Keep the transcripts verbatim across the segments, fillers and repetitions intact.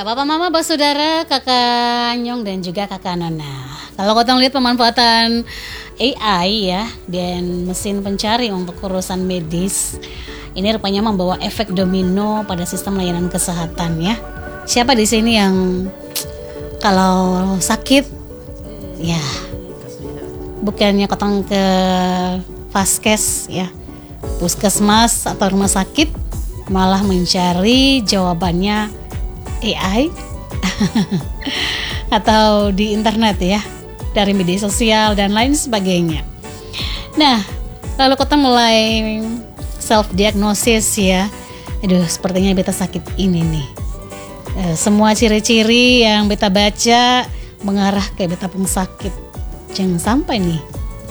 Bapak Mama, Saudara, Kakak Nyong dan juga Kakak Nona. Kalau kita lihat pemanfaatan A I ya dan mesin pencari untuk urusan medis, ini rupanya membawa efek domino pada sistem layanan kesehatan ya. Siapa di sini yang kalau sakit ya bukannya kotong ke vaskes ya, puskesmas atau rumah sakit, malah mencari jawabannya A I atau di internet ya, dari media sosial dan lain sebagainya. Nah, lalu kita mulai self diagnosis ya. Aduh, sepertinya beta sakit ini nih. E, semua ciri-ciri yang beta baca mengarah ke beta pun sakit. Jangan sampai nih.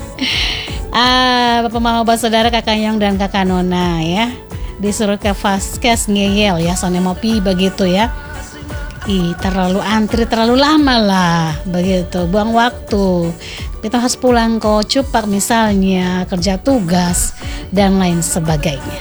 Ah, Bapak Mama, Saudara, Kakak Nyong dan Kakak Nona ya, disuruh ke vaskes ngeyel ya, sonemopi begitu ya. Ih, terlalu antri, terlalu lama lah begitu, buang waktu. Kita harus pulang ke Cupak misalnya, kerja tugas dan lain sebagainya.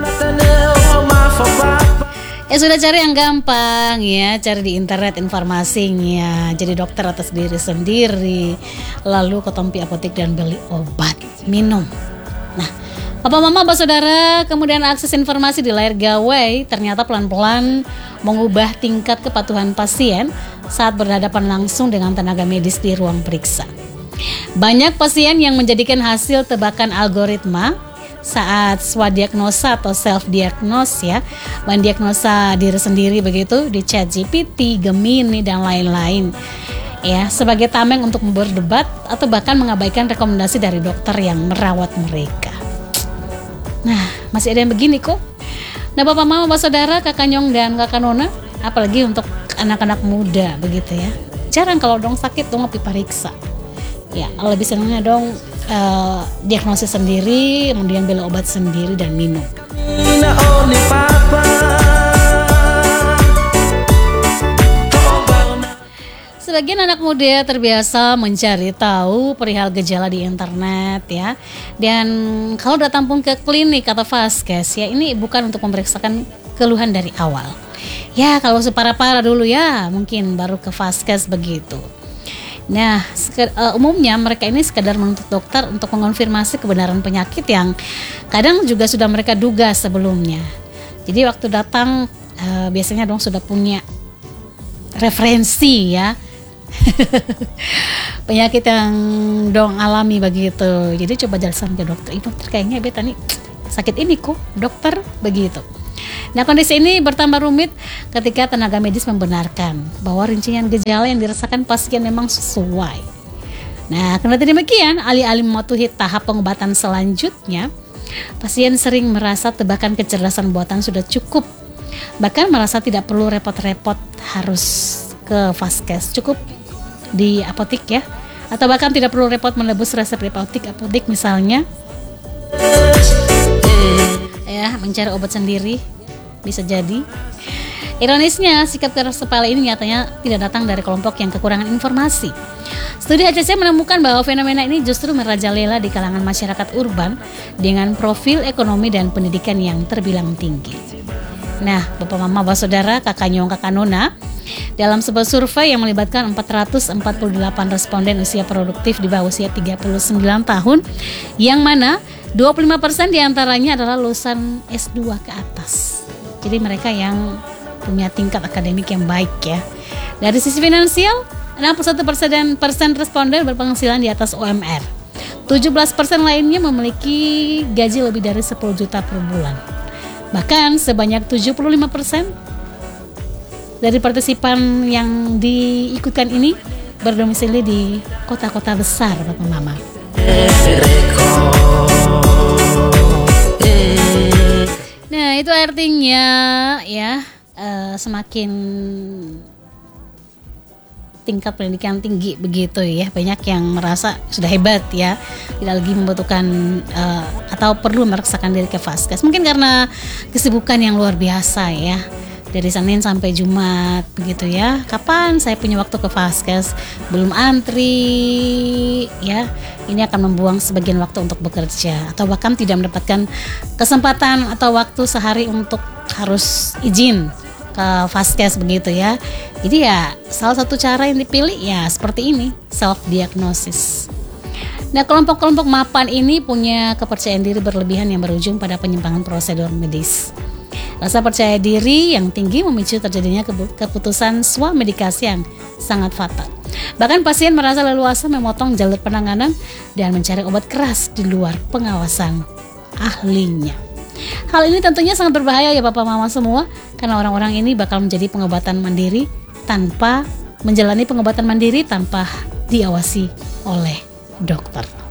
Ya sudah, cari yang gampang ya, cari di internet informasinya, jadi dokter atas diri sendiri, lalu ke tempat apotek dan beli obat minum. Nah, Bapak Mama, Saudara, kemudian akses informasi di layar gawai ternyata pelan-pelan mengubah tingkat kepatuhan pasien saat berhadapan langsung dengan tenaga medis di ruang periksa. Banyak pasien yang menjadikan hasil tebakan algoritma saat swadiagnosa atau self-diagnose ya, mendiagnosa diri sendiri begitu di ChatGPT, Gemini, dan lain-lain ya, sebagai tameng untuk berdebat atau bahkan mengabaikan rekomendasi dari dokter yang merawat mereka. Nah, masih ada yang begini kok. Nah, Bapak Mama, Saudara, Kakak Nyong dan Kakak Nona, apalagi untuk anak-anak muda begitu ya, jarang kalau dong sakit dong pergi periksa ya, lebih senangnya dong uh, diagnosis sendiri, kemudian beli obat sendiri dan minum. Sebagian anak muda terbiasa mencari tahu perihal gejala di internet ya. Dan kalau datang pun ke klinik atau vaskes ya, ini bukan untuk memeriksakan keluhan dari awal. Ya, kalau separah-parah dulu ya, mungkin baru ke vaskes begitu. Nah, uh, umumnya mereka ini sekedar menuntut dokter untuk mengonfirmasi kebenaran penyakit yang kadang juga sudah mereka duga sebelumnya. Jadi waktu datang uh, biasanya dong sudah punya referensi ya. Penyakit yang dong alami begitu. Jadi coba jelasin ke dokter, "Ih dokter, kayaknya beta nih sakit ini kok dokter," begitu. Nah, kondisi ini bertambah rumit ketika tenaga medis membenarkan bahwa rincian gejala yang dirasakan pasien memang sesuai. Nah, karena demikian, alih-alih mematuhi tahap pengobatan selanjutnya, pasien sering merasa tebakan kecerdasan buatan sudah cukup, bahkan merasa tidak perlu repot-repot harus ke vaskes, cukup di apotek ya, atau bahkan tidak perlu repot menebus resep di apotek apotek misalnya ya, mencari obat sendiri bisa jadi. Ironisnya, sikap keras kepala ini nyatanya tidak datang dari kelompok yang kekurangan informasi. Studi H C C menemukan bahwa fenomena ini justru merajalela di kalangan masyarakat urban dengan profil ekonomi dan pendidikan yang terbilang tinggi. Nah, Bapak Mama, Saudara, Kakak Nyong, Kakak Nona, dalam sebuah survei yang melibatkan empat ratus empat puluh delapan responden usia produktif di bawah usia tiga puluh sembilan tahun, yang mana dua puluh lima persen diantaranya adalah lulusan S dua ke atas. Jadi mereka yang punya tingkat akademik yang baik ya. Dari sisi finansial, enam puluh satu persen responden berpenghasilan di atas U M R. tujuh belas persen lainnya memiliki gaji lebih dari sepuluh juta per bulan. Bahkan sebanyak tujuh puluh lima persen dari partisipan yang diikutkan ini berdomisili di kota-kota besar, Bapak Mama. Nah, itu artinya ya, uh, semakin tingkat pendidikan tinggi begitu ya, banyak yang merasa sudah hebat ya, tidak lagi membutuhkan uh, atau perlu memeriksakan diri ke vaskes. Mungkin karena kesibukan yang luar biasa ya, dari Senin sampai Jumat begitu ya. Kapan saya punya waktu ke vaskes? Belum antri ya. Ini akan membuang sebagian waktu untuk bekerja, atau bahkan tidak mendapatkan kesempatan atau waktu sehari untuk harus izin ke vaskes begitu ya. Jadi ya salah satu cara yang dipilih ya seperti ini, self diagnosis. Nah, kelompok-kelompok mapan ini punya kepercayaan diri berlebihan yang berujung pada penyimpangan prosedur medis. Rasa percaya diri yang tinggi memicu terjadinya keputusan swamedikasi yang sangat fatal. Bahkan pasien merasa leluasa memotong jalur penanganan dan mencari obat keras di luar pengawasan ahlinya. Hal ini tentunya sangat berbahaya ya Bapak Mama semua, karena orang-orang ini bakal menjadi pengobatan mandiri tanpa menjalani pengobatan mandiri tanpa diawasi oleh dokter.